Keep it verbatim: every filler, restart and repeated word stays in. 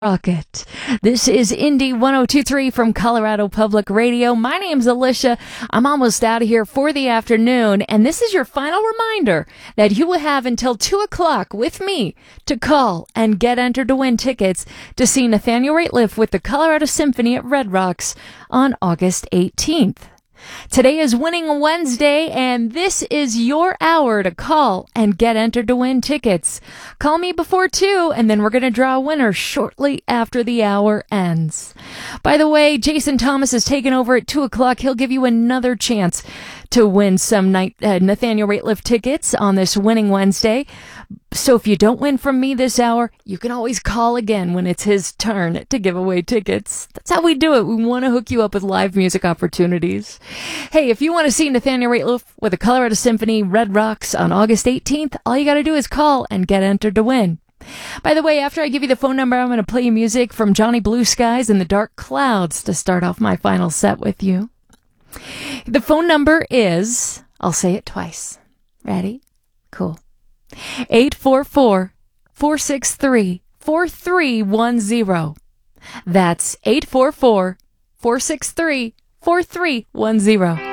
Rocket. This is Indy one oh two point three from Colorado Public Radio. My name's Alicia. I'm almost out of here for the afternoon, and this is your final reminder that you will have until two o'clock with me to call and get entered to win tickets to see Nathaniel Rateliff with the Colorado Symphony at Red Rocks on August eighteenth. Today is Winning Wednesday, and this is your hour to call and get entered to win tickets. Call me before two, and then we're going to draw a winner shortly after the hour ends. By the way, Jason Thomas is taking over at two o'clock. He'll give you another chance to win some night, uh, Nathaniel Rateliff tickets on this Winning Wednesday. So if you don't win from me this hour, you can always call again when it's his turn to give away tickets. That's how we do it. We want to hook you up with live music opportunities. Hey, if you want to see Nathaniel Rateliff with the Colorado Symphony Red Rocks on August eighteenth, all you got to do is call and get entered to win. By the way, after I give you the phone number, I'm going to play you music from Johnny Blue Skies and the Dark Clouds to start off my final set with you. The phone number is, I'll say it twice. Ready? Cool. eight four four, four six three, four three one zero. That's eight four four, four six three, four three one zero.